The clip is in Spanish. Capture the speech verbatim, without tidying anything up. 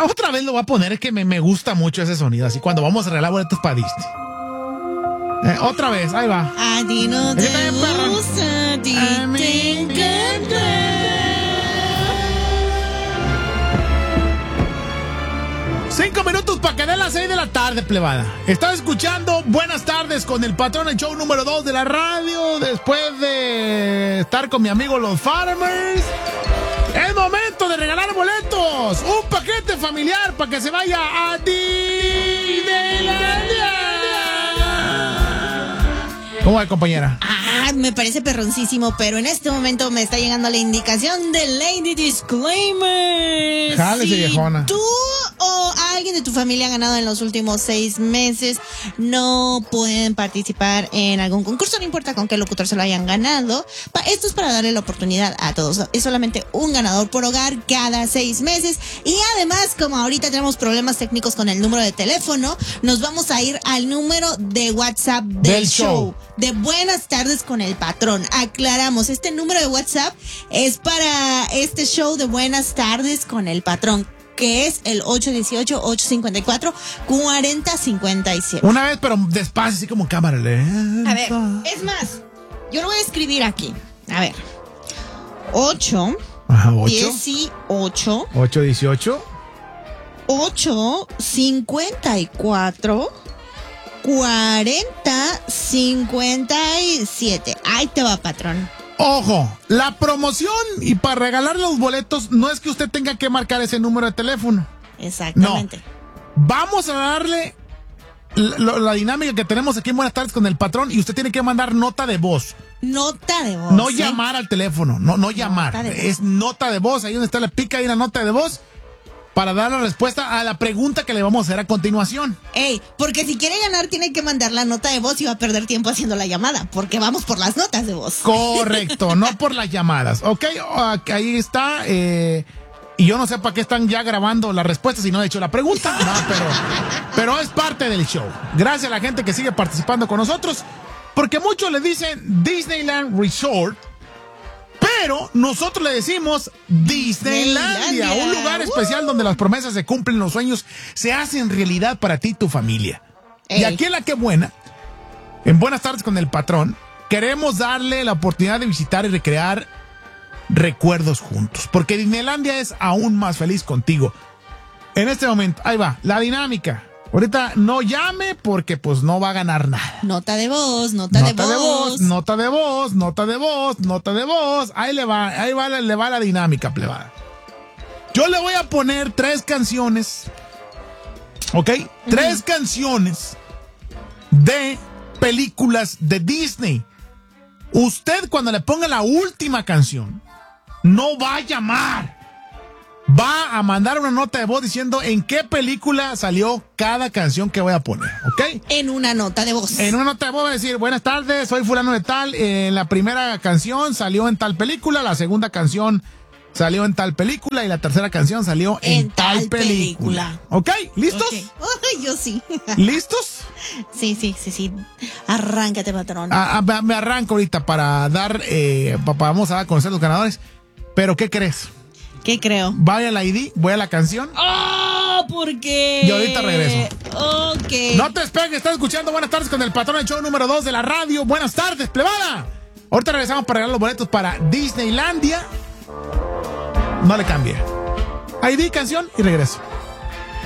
Otra vez lo voy a poner, es que me, me gusta mucho ese sonido, así cuando vamos a regalar boletos para Disney. Eh, otra vez, ahí va. A ti no te gusta, a ti te encanta. Cinco minutos para que den las seis de la tarde, plebada. Estás escuchando Buenas Tardes con el Patrón, el show número dos de la radio. Después de estar con mi amigo Los Farmers, es momento de regalar boletos. Un paquete familiar para que se vaya a Disneylandia. ¿Cómo va, compañera? Ah, me parece perroncísimo, pero en este momento me está llegando la indicación de Lady Disclaimer. Jálese, si viejona. Tú o alguien de tu familia ha ganado en los últimos seis meses, no pueden participar en algún concurso, no importa con qué locutor se lo hayan ganado. Esto es para darle la oportunidad a todos. Es solamente un ganador por hogar cada seis meses. Y además, como ahorita tenemos problemas técnicos con el número de teléfono, nos vamos a ir al número de WhatsApp del, Del show. show. De Buenas Tardes con el Patrón. Aclaramos, este número de WhatsApp es para este show de Buenas Tardes con el Patrón, que es el ocho uno ocho, ocho cinco cuatro, cuatro cero cinco siete. Una vez, pero despacio, así como cámara lenta. A ver, es más, yo lo voy a escribir aquí. A ver, ocho, Ajá, ocho. dieciocho, ocho, dieciocho. ocho, cinco cuatro, cuarenta, cincuenta y siete. Ahí te va, Patrón. Ojo, la promoción y para regalar los boletos no es que usted tenga que marcar ese número de teléfono. Exactamente. No. Vamos a darle la, la dinámica que tenemos aquí en Buenas Tardes con el Patrón y usted tiene que mandar nota de voz. Nota de voz. No ¿eh? llamar al teléfono, no, no llamar. Nota de voz. Es nota de voz, ahí donde está la pica y la nota de voz para dar la respuesta a la pregunta que le vamos a hacer a continuación. Ey, porque si quiere ganar tiene que mandar la nota de voz y va a perder tiempo haciendo la llamada, porque vamos por las notas de voz. Correcto, no por las llamadas. Ok, ahí está. Eh, y yo no sé para qué están ya grabando la respuesta si no he hecho la pregunta. No, pero, pero es parte del show. Gracias a la gente que sigue participando con nosotros, porque muchos le dicen Disneyland Resort, pero nosotros le decimos Disneylandia, Disneylandia. un lugar especial donde las promesas se cumplen, los sueños se hacen realidad para ti y tu familia. Ey. Y aquí en La Que Buena, en Buenas Tardes con el Patrón, queremos darle la oportunidad de visitar y recrear recuerdos juntos, porque Disneylandia es aún más feliz contigo. En este momento, ahí va, la dinámica. Ahorita no llame porque pues no va a ganar nada. Nota de voz, nota, Nota de, de voz. voz, nota de voz, nota de voz, nota de voz. Ahí le va, ahí va, le va la dinámica, plebada. Yo le voy a poner tres canciones, ¿ok? Uh-huh. Tres canciones de películas de Disney. Usted cuando le ponga la última canción, no va a llamar. Va a mandar una nota de voz diciendo en qué película salió cada canción que voy a poner, ¿ok? En una nota de voz. En una nota de voz va a decir, buenas tardes, soy fulano de tal, eh, la primera canción salió en tal película, la segunda canción salió en tal película y la tercera canción salió en, En tal, tal película. película. ¿Ok? ¿Listos? Okay. Ay, yo sí. ¿Listos? Sí, sí, sí, sí. Arráncate, Patrón. Ah, ah, me arranco ahorita para dar, eh, pa- vamos a dar a conocer los ganadores. Pero, ¿qué crees? ¿Qué creo? Vaya al I D, voy a la canción. ¡Oh! ¿Por qué? Y ahorita regreso. Ok. No te despegues, estás escuchando Buenas Tardes con el Patrón, el show número dos de la radio. Buenas tardes, plebada. Ahorita regresamos para regalar los boletos para Disneylandia. No le cambie. I D, canción y regreso.